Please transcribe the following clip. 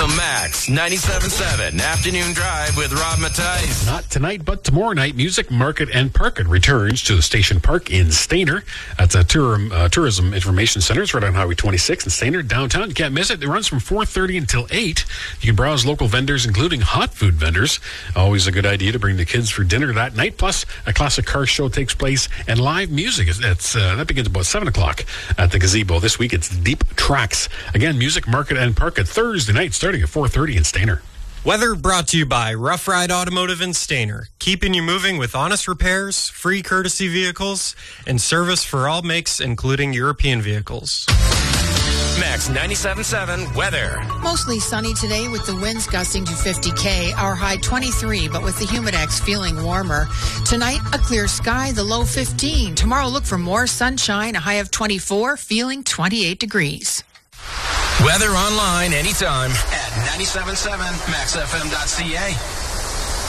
The Max 97.7 Afternoon Drive with Rob Mattice. Not tonight, but tomorrow night, Music Market and Parket returns to the Station Park in Stayner. That's a tourism information center. It's right on Highway 26 in Stayner, downtown. You can't miss it. It runs from 4:30 until 8. You can browse local vendors, including hot food vendors. Always a good idea to bring the kids for dinner that night. Plus, a classic car show takes place, and live music. That begins about 7 o'clock at the gazebo. This week, it's Deep Tracks. Again, Music Market and Parket Thursday night, starting at 4:30 in Stayner. Weather brought to you by Rough Ride Automotive in Stayner, keeping you moving with honest repairs, free courtesy vehicles, and service for all makes, including European vehicles. Max 97.7 weather. Mostly sunny today with the winds gusting to 50 Our high 23, but with the humidex feeling warmer. Tonight, a clear sky, the low 15. Tomorrow, look for more sunshine, a high of 24, feeling 28 degrees. Weather online anytime at 97.7maxfm.ca.